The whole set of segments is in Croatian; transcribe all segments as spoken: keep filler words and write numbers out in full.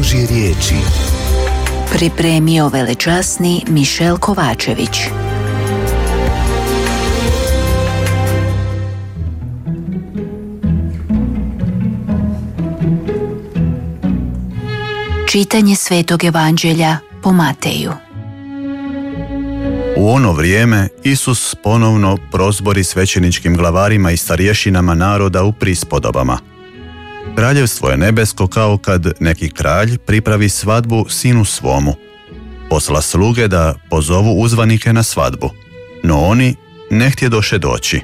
Božje riječi. Pripremio velečasni Mišel Kovačević. Čitanje Svetog Evanđelja po Mateju. U ono vrijeme Isus ponovno prozbori svećeničkim glavarima i starješinama naroda u prispodobama. Kraljevstvo je nebesko kao kad neki kralj pripravi svadbu sinu svomu. Posla sluge da pozovu uzvanike na svadbu, no oni ne htjedoše doći.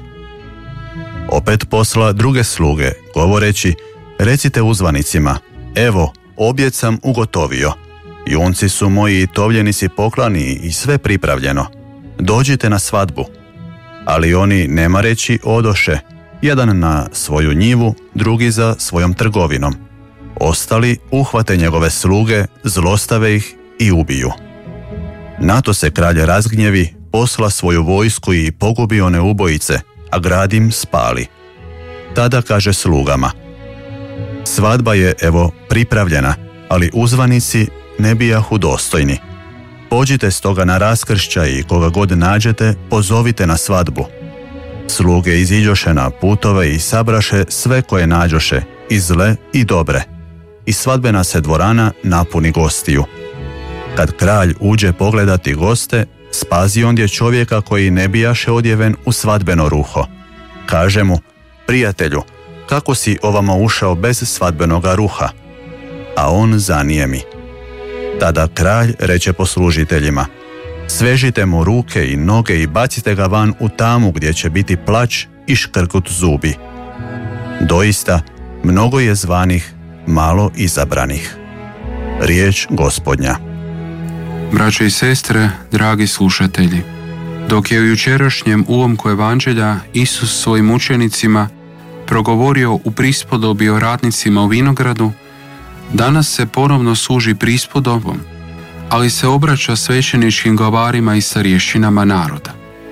Opet posla druge sluge, govoreći, recite uzvanicima, evo, objed sam ugotovio, junci su moji i tovljenici poklani i sve pripravljeno. Dođite na svadbu. Ali oni, nema reći, odoše, jedan na svoju njivu, drugi za svojom trgovinom. Ostali uhvate njegove sluge, zlostave ih i ubiju. Na to se kralj razgnjevi, posla svoju vojsku i pogubi one ubojice, a grad im spali. Tada kaže slugama, svadba je, evo, pripravljena, ali uzvanici ne bijahu dostojni. Pođite stoga na raskršća i koga god nađete, pozovite na svadbu. Sluge iziđoše na putove i sabraše sve koje nađoše, i zle i dobre. I svadbena se dvorana napuni gostiju. Kad kralj uđe pogledati goste, spazi ondje čovjeka koji ne bijaše odjeven u svadbeno ruho. Kaže mu, prijatelju, kako si ovamo ušao bez svadbenoga ruha? A on zanijemi. Tada kralj reče poslužiteljima, svežite mu ruke i noge i bacite ga van u tamu gdje će biti plać i škrkut zubi. Doista, mnogo je zvanih, malo izabranih. Riječ Gospodnja. Braćo i sestre, dragi slušatelji, dok je u jučerašnjem ulomku Evanđelja Isus svojim učenicima progovorio u prispodobi o radnicima u vinogradu, danas se ponovno služi prispodobom, ali se obraća svećeničkim glavarima i starješinama naroda.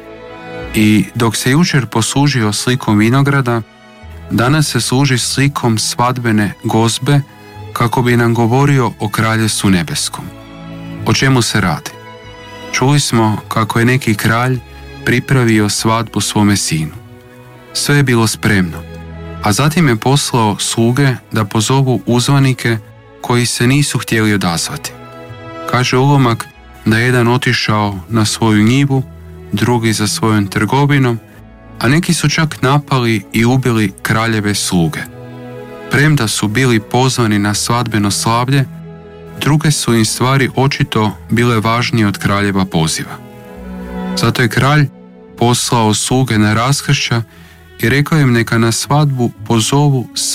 I dok se jučer poslužio slikom vinograda, danas se služi slikom svadbene gozbe kako bi nam govorio o kraljevstvu nebeskom. O čemu se radi? Čuli smo kako je neki kralj pripravio svadbu svome sinu. Sve je bilo spremno, a zatim je poslao sluge da pozovu uzvanike koji se nisu htjeli odazvati. Kaže ulomak da je jedan otišao na svoju njivu, drugi za svojom trgovinom, a neki su čak napali i ubili kraljeve sluge. Premda su bili pozvani na svadbeno slavlje, druge su im stvari očito bile važnije od kraljeva poziva. Zato je kralj poslao sluge na raskršća i rekao im neka na svadbu pozovu